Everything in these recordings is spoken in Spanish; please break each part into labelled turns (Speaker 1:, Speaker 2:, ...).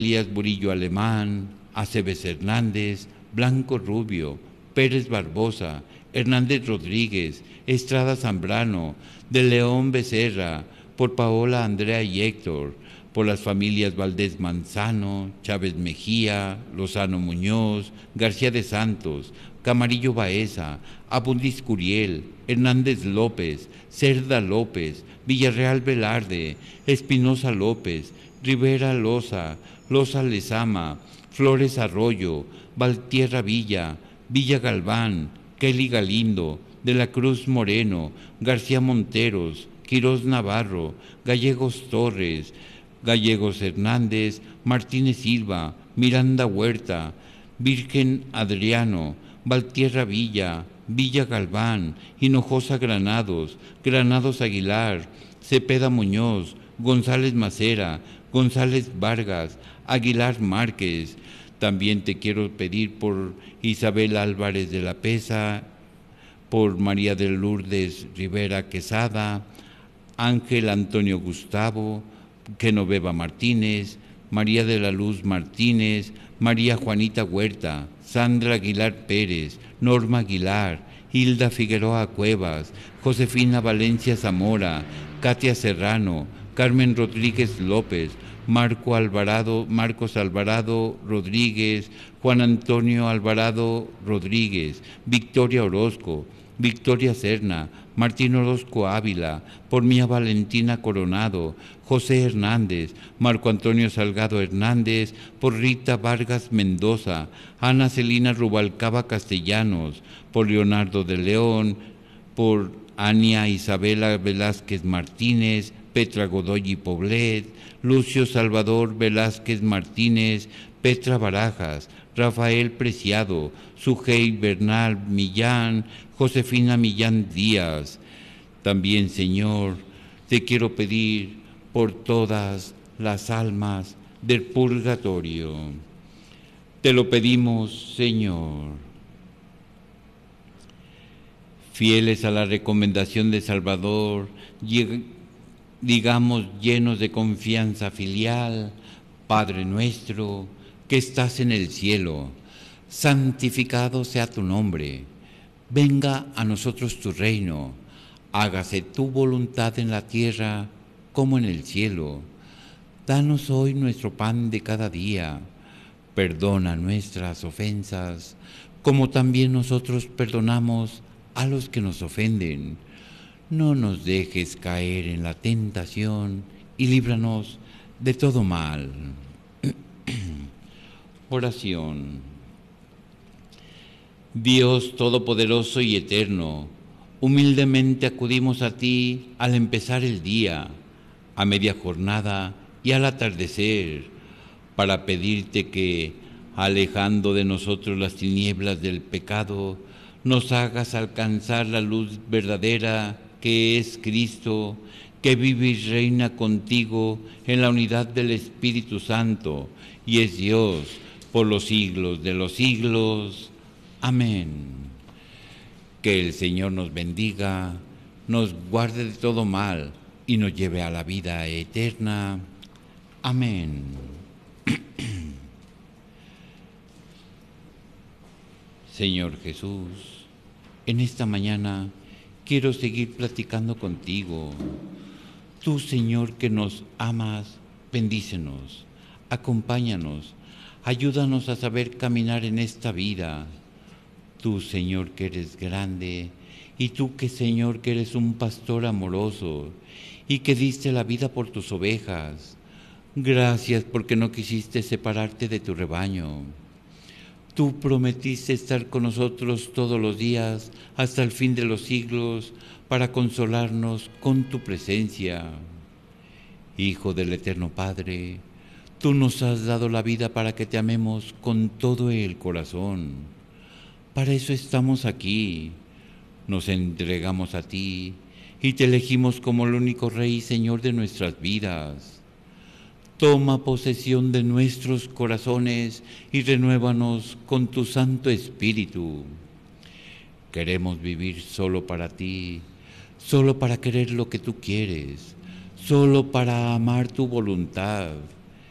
Speaker 1: Elías Burillo Alemán, Aceves Hernández, Blanco Rubio, Pérez Barbosa, Hernández Rodríguez, Estrada Zambrano, de León Becerra, por Paola, Andrea y Héctor, por las familias Valdés Manzano, Chávez Mejía, Lozano Muñoz, García de Santos, Camarillo Baeza, Abundis Curiel, Hernández López, Cerda López, Villarreal Velarde, Espinosa López, Rivera Loza, Loza Lezama, Flores Arroyo, Valtierra Villa, Villa Galván, Kelly Galindo, de la Cruz Moreno, García Monteros, Quirós Navarro, Gallegos Torres, Gallegos Hernández, Martínez Silva, Miranda Huerta, Virgen Adriano, Valtierra Villa, Villa Galván, Hinojosa Granados, Granados Aguilar, Cepeda Muñoz, González Macera, González Vargas, Aguilar Márquez. También te quiero pedir por Isabel Álvarez de la Pesa, por María de Lourdes Rivera Quesada, Ángel Antonio Gustavo, Genoveva Martínez, María de la Luz Martínez, María Juanita Huerta, Sandra Aguilar Pérez, Norma Aguilar, Hilda Figueroa Cuevas, Josefina Valencia Zamora, Katia Serrano, Carmen Rodríguez López, Marcos Alvarado Rodríguez, Juan Antonio Alvarado Rodríguez, Victoria Orozco, Victoria Serna, Martín Orozco Ávila, por Mía Valentina Coronado, José Hernández, Marco Antonio Salgado Hernández, por Rita Vargas Mendoza, Ana Celina Rubalcaba Castellanos, por Leonardo de León, por Ania Isabela Velázquez Martínez, Petra Godoy y Poblet, Lucio Salvador Velázquez Martínez, Petra Barajas, Rafael Preciado, Sujei Bernal Millán, Josefina Millán Díaz. También, Señor, te quiero pedir por todas las almas del purgatorio. Te lo pedimos, Señor. Fieles a la recomendación de Salvador, digamos llenos de confianza filial: Padre nuestro que estás en el cielo, santificado sea tu nombre. Venga a nosotros tu reino, hágase tu voluntad en la tierra como en el cielo. Danos hoy nuestro pan de cada día. Perdona nuestras ofensas, como también nosotros perdonamos a los que nos ofenden. No nos dejes caer en la tentación y líbranos de todo mal. Oración. Dios Todopoderoso y Eterno, humildemente acudimos a ti al empezar el día, a media jornada y al atardecer, para pedirte que, alejando de nosotros las tinieblas del pecado, nos hagas alcanzar la luz verdadera que es Cristo, que vive y reina contigo en la unidad del Espíritu Santo, y es Dios por los siglos de los siglos. Amén. Que el Señor nos bendiga, nos guarde de todo mal y nos lleve a la vida eterna. Amén. Señor Jesús, en esta mañana quiero seguir platicando contigo. Tú, Señor, que nos amas, bendícenos, acompáñanos, ayúdanos a saber caminar en esta vida. Tú, Señor, que eres grande, y tú que, Señor, que eres un pastor amoroso y que diste la vida por tus ovejas. Gracias porque no quisiste separarte de tu rebaño. Tú prometiste estar con nosotros todos los días hasta el fin de los siglos para consolarnos con tu presencia. Hijo del Eterno Padre, tú nos has dado la vida para que te amemos con todo el corazón. Para eso estamos aquí. Nos entregamos a ti y te elegimos como el único Rey y Señor de nuestras vidas. Toma posesión de nuestros corazones y renuévanos con tu Santo Espíritu. Queremos vivir solo para ti, solo para querer lo que tú quieres, solo para amar tu voluntad.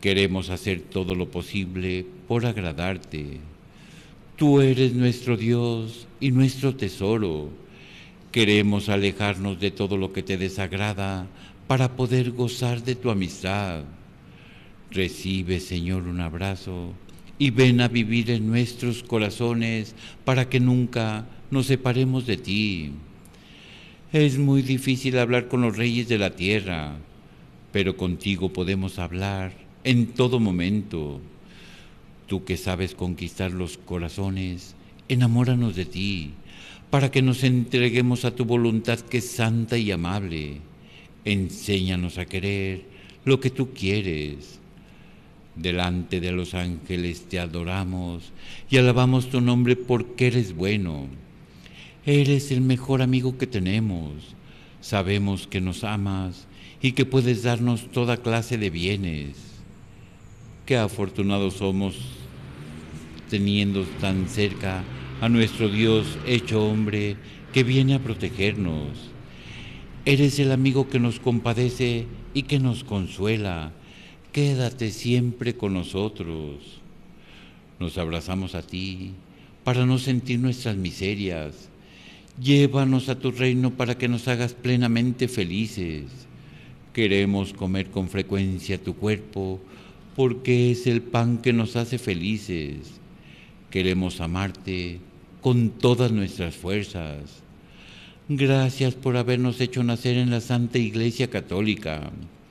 Speaker 1: Queremos hacer todo lo posible por agradarte. Tú eres nuestro Dios y nuestro tesoro. Queremos alejarnos de todo lo que te desagrada para poder gozar de tu amistad. Recibe, Señor, un abrazo y ven a vivir en nuestros corazones para que nunca nos separemos de ti. Es muy difícil hablar con los reyes de la tierra, pero contigo podemos hablar en todo momento. Tú que sabes conquistar los corazones, enamóranos de ti, para que nos entreguemos a tu voluntad que es santa y amable. Enséñanos a querer lo que tú quieres. Delante de los ángeles te adoramos y alabamos tu nombre porque eres bueno. Eres el mejor amigo que tenemos. Sabemos que nos amas y que puedes darnos toda clase de bienes. Qué afortunados somos teniendo tan cerca a nuestro Dios hecho hombre que viene a protegernos. Eres el amigo que nos compadece y que nos consuela. Quédate siempre con nosotros. Nos abrazamos a ti para no sentir nuestras miserias. Llévanos a tu reino para que nos hagas plenamente felices. Queremos comer con frecuencia tu cuerpo porque es el pan que nos hace felices. Queremos amarte con todas nuestras fuerzas. Gracias por habernos hecho nacer en la Santa Iglesia Católica.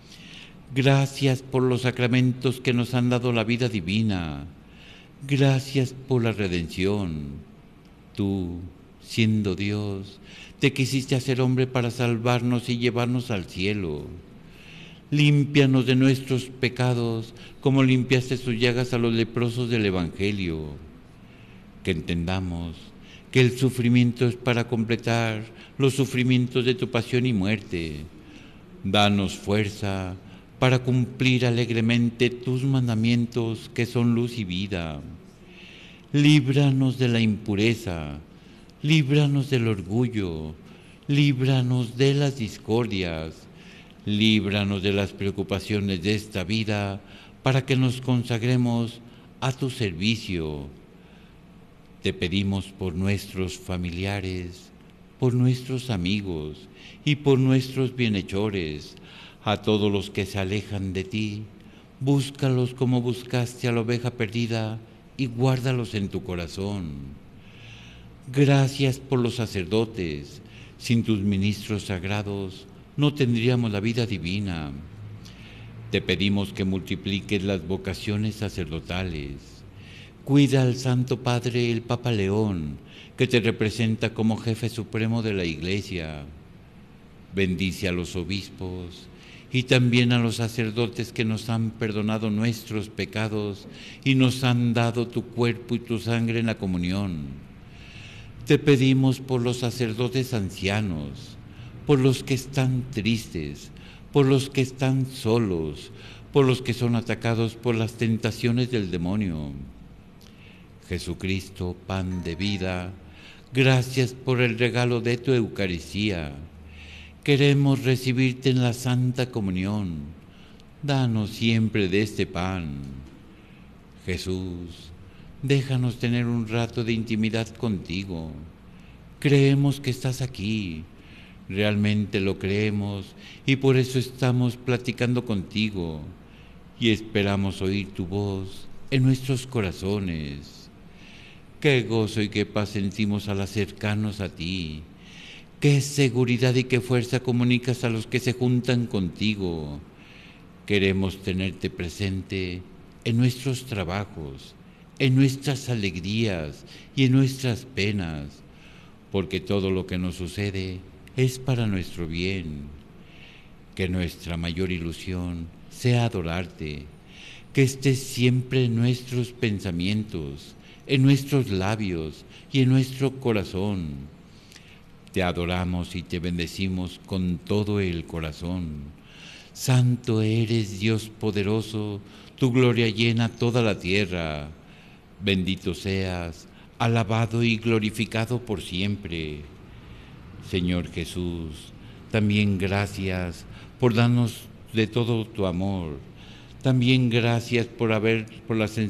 Speaker 1: Gracias por los sacramentos que nos han dado la vida divina. Gracias por la redención. Tú, siendo Dios, te quisiste hacer hombre para salvarnos y llevarnos al cielo. Límpianos de nuestros pecados como limpiaste sus llagas a los leprosos del Evangelio. Que entendamos que el sufrimiento es para completar los sufrimientos de tu pasión y muerte. Danos fuerza para cumplir alegremente tus mandamientos que son luz y vida. Líbranos de la impureza, líbranos del orgullo, líbranos de las discordias, líbranos de las preocupaciones de esta vida para que nos consagremos a tu servicio. Te pedimos por nuestros familiares, por nuestros amigos y por nuestros bienhechores, a todos los que se alejan de ti, búscalos como buscaste a la oveja perdida y guárdalos en tu corazón. Gracias por los sacerdotes. Sin tus ministros sagrados no tendríamos la vida divina. Te pedimos que multipliques las vocaciones sacerdotales. Cuida al Santo Padre, el Papa León, que te representa como jefe supremo de la Iglesia. Bendice a los obispos y también a los sacerdotes que nos han perdonado nuestros pecados y nos han dado tu cuerpo y tu sangre en la comunión. Te pedimos por los sacerdotes ancianos, por los que están tristes, por los que están solos, por los que son atacados por las tentaciones del demonio. Jesucristo, pan de vida, gracias por el regalo de tu Eucaristía. Queremos recibirte en la Santa Comunión. Danos siempre de este pan. Jesús, déjanos tener un rato de intimidad contigo. Creemos que estás aquí. Realmente lo creemos y por eso estamos platicando contigo y esperamos oír tu voz en nuestros corazones. Qué gozo y qué paz sentimos al acercarnos a ti. Qué seguridad y qué fuerza comunicas a los que se juntan contigo. Queremos tenerte presente en nuestros trabajos, en nuestras alegrías y en nuestras penas, porque todo lo que nos sucede es para nuestro bien. Que nuestra mayor ilusión sea adorarte, que estés siempre en nuestros pensamientos, en nuestros labios y en nuestro corazón. Te adoramos y te bendecimos con todo el corazón. Santo eres, Dios poderoso, tu gloria llena toda la tierra. Bendito seas, alabado y glorificado por siempre. Señor Jesús, también gracias por darnos de todo tu amor. También gracias por la